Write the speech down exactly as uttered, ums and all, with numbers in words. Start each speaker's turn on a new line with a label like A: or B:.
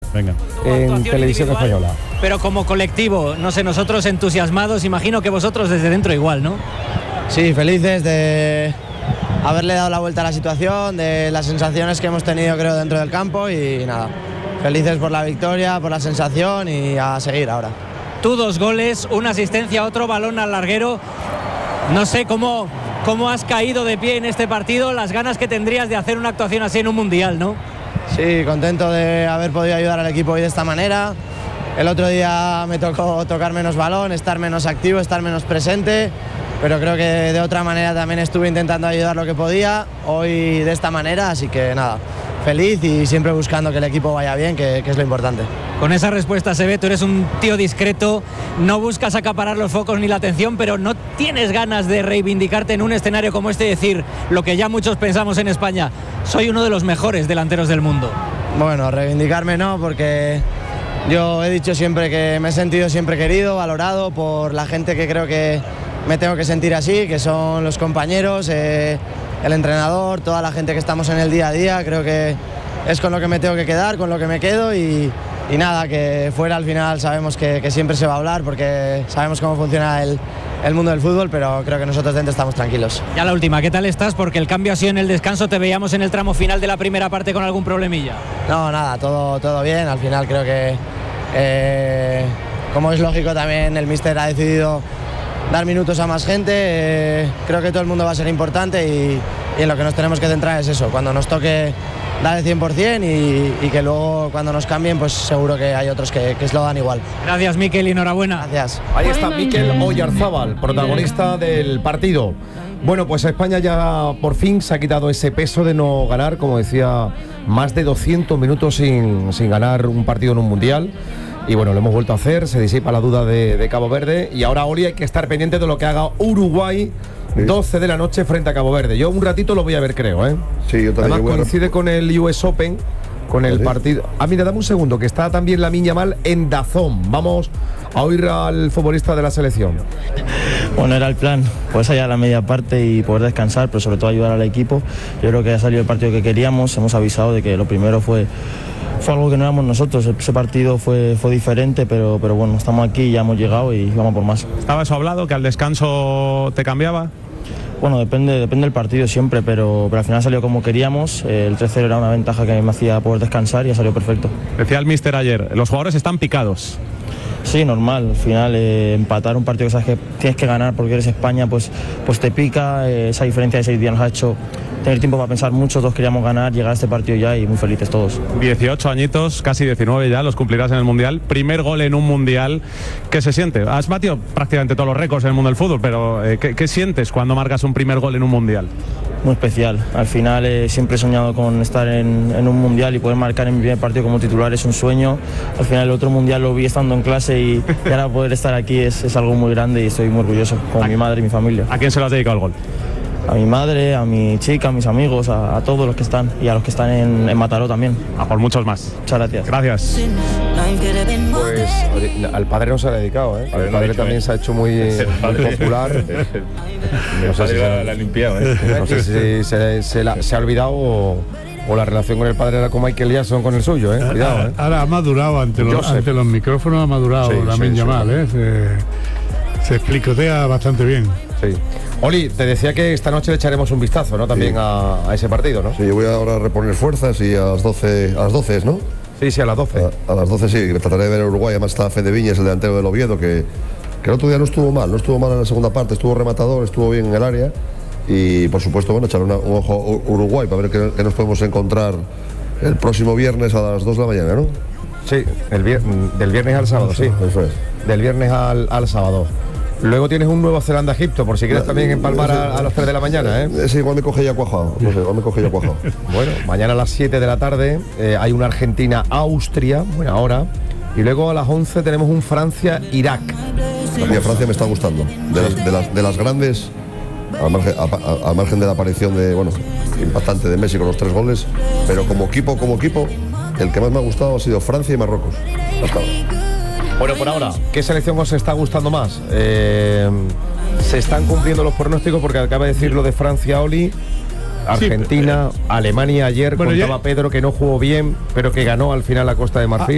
A: Venga.
B: En televisión española.
C: Pero como colectivo, no sé, nosotros entusiasmados, imagino que vosotros desde dentro igual, ¿no?
D: Sí, felices de haberle dado la vuelta a la situación, de las sensaciones que hemos tenido, creo, dentro del campo y nada, felices por la victoria, por la sensación y a seguir ahora.
C: Tú dos goles, una asistencia, otro balón al larguero. No sé cómo, cómo has caído de pie en este partido, las ganas que tendrías de hacer una actuación así en un mundial, ¿no?
D: Sí, contento de haber podido ayudar al equipo hoy de esta manera. El otro día me tocó tocar menos balón, estar menos activo, estar menos presente, pero creo que de otra manera también estuve intentando ayudar lo que podía, hoy de esta manera, así que nada, feliz y siempre buscando que el equipo vaya bien, que, que es lo importante.
C: Con esa respuesta se ve, tú eres un tío discreto, no buscas acaparar los focos ni la atención, pero no tienes ganas de reivindicarte en un escenario como este y decir lo que ya muchos pensamos en España, soy uno de los mejores delanteros del mundo.
D: Bueno, reivindicarme no, porque yo he dicho siempre que me he sentido siempre querido, valorado por la gente que creo que me tengo que sentir así, que son los compañeros, eh, el entrenador, toda la gente que estamos en el día a día, creo que es con lo que me tengo que quedar, con lo que me quedo y, y nada, que fuera al final sabemos que, que siempre se va a hablar porque sabemos cómo funciona el, el mundo del fútbol, pero creo que nosotros dentro estamos tranquilos.
C: Ya la última, ¿qué tal estás? Porque el cambio ha sido en el descanso, te veíamos en el tramo final de la primera parte con algún problemilla.
D: No, nada, todo, todo bien, al final creo que, eh, como es lógico también, el míster ha decidido dar minutos a más gente, eh, creo que todo el mundo va a ser importante y, y en lo que nos tenemos que centrar es eso, cuando nos toque dar el cien por cien y, y que luego cuando nos cambien pues seguro que hay otros que, que se lo dan igual.
C: Gracias Mikel y enhorabuena.
D: Gracias.
B: Ahí está Mikel Oyarzábal, protagonista del partido. Bueno, pues España ya por fin se ha quitado ese peso de no ganar, como decía, más de doscientos minutos sin, sin ganar un partido en un mundial. Y bueno, lo hemos vuelto a hacer, se disipa la duda de, de Cabo Verde y ahora, Oli, hay que estar pendiente de lo que haga Uruguay, sí. doce de la noche frente a Cabo Verde. Yo un ratito lo voy a ver, creo, ¿eh?
E: Sí, yo también.
B: Además
E: Yo
B: coincide a... con el U S Open, con el ¿Sí? partido... Ah, mira, dame un segundo, que está también Lamine Yamal en Dazón. Vamos a oír al futbolista de la selección.
F: Bueno, era el plan, pues allá a la media parte y poder descansar, pero sobre todo ayudar al equipo. Yo creo que ha salido el partido que queríamos, hemos avisado de que lo primero fue... Fue algo que no éramos nosotros, ese partido fue, fue diferente, pero, pero bueno, estamos aquí, ya hemos llegado y vamos por más.
A: ¿Estaba eso hablado, que al descanso te cambiaba?
F: Bueno, depende, depende del partido siempre, pero, pero al final salió como queríamos, el tres cero era una ventaja que me hacía poder descansar y ha salido perfecto.
A: Decía el míster ayer, los jugadores están picados.
F: Sí, normal, al final eh, empatar un partido que sabes que tienes que ganar porque eres España, pues, pues te pica, eh, esa diferencia de seis días nos ha hecho tener tiempo para pensar mucho, todos queríamos ganar, llegar a este partido ya y muy felices todos.
A: dieciocho añitos, casi diecinueve ya, los cumplirás en el Mundial, primer gol en un Mundial, ¿qué se siente? Has batido prácticamente todos los récords en el mundo del fútbol, pero eh, ¿qué, ¿qué sientes cuando marcas un primer gol en un Mundial?
F: Muy especial, al final eh, siempre he soñado con estar en, en un Mundial y poder marcar en mi primer partido como titular es un sueño, al final el otro Mundial lo vi estando en clase y, y ahora poder estar aquí es, es algo muy grande y estoy muy orgulloso con mi madre y mi familia.
A: ¿A quién se lo has dedicado el gol?
F: A mi madre, a mi chica, a mis amigos, a, a todos los que están y a los que están en, en Mataró también.
A: A por muchos más.
F: Muchas gracias.
A: Gracias.
B: Pues al padre no se ha dedicado, ¿eh? El padre también eh. se ha hecho muy, muy popular.
G: No sé si la, la ha limpiado, ¿eh?
B: No sé si se, se, la, se ha olvidado o, o la relación con el padre era con Michael Jackson con el suyo, ¿eh? Cuidado, ¿eh?
H: Ahora ha madurado ante los, ante los micrófonos, ha madurado sí, Lamine sí, Yamal, sí. ¿eh? Se, se explicotea bastante bien.
B: Sí. Oli, te decía que esta noche le echaremos un vistazo, ¿no? También sí. a, a ese partido, ¿no?
E: Sí, yo voy ahora a reponer fuerzas y a las doce, a las doce, ¿no?
B: Sí, sí, a las doce.
E: A, a las doce sí, trataré de ver a Uruguay, además está Fede Viñas, el delantero del Oviedo, que, que el otro día no estuvo mal, no estuvo mal en la segunda parte, estuvo rematador, estuvo bien en el área y por supuesto, bueno, echarle una, un ojo a Uruguay para ver qué, qué nos podemos encontrar el próximo viernes a las dos de la mañana, ¿no?
B: Sí, el vier, del viernes al sábado, sí. Eso es. Del viernes al, al sábado. Luego tienes un Nueva Zelanda-Egipto, por si quieres también empalmar a, a las tres de la mañana, ¿eh?
E: Sí, igual me coge ya cuajado, no sé, igual me coge ya cuajado.
B: Bueno, mañana a las siete de la tarde eh, hay una Argentina-Austria, buena hora, y luego a las once tenemos un Francia-Irak.
E: A mí Francia me está gustando, de las, de las, de las grandes, al margen, a, a, al margen de la aparición de, bueno, impactante de Messi con los tres goles, pero como equipo, como equipo, el que más me ha gustado ha sido Francia y Marruecos, hasta ahora.
B: Bueno, por ahora, ¿qué selección os está gustando más? Eh, se están cumpliendo los pronósticos porque acaba de decir lo de Francia, Oli. Argentina, sí, pero, Alemania ayer, bueno, contaba ya... Pedro que no jugó bien, pero que ganó al final la Costa de Marfil.